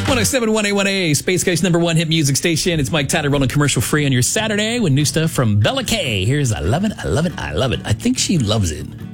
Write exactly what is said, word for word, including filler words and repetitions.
one oh seven point one A, Space Coast number one hit music station. It's Mike Tyler rolling commercial free on your Saturday with new stuff from Bella K. Here's I Love It, I Love It, I Love It. I think she loves it.